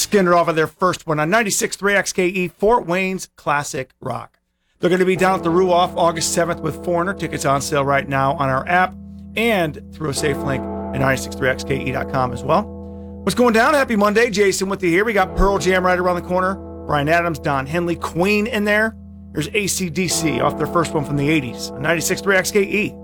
Skinner off of their first one on 96.3 XKE, Fort Wayne's Classic Rock. They're going to be down at the Ruoff August 7th with Foreigner. Tickets on sale right now on our app and through a safe link at 963xke.com as well. What's going down? Happy Monday. Jason with you here. We got Pearl Jam right around the corner. Bryan Adams, Don Henley, Queen in there. There's AC/DC off their first one from the 80s on 96.3 XKE.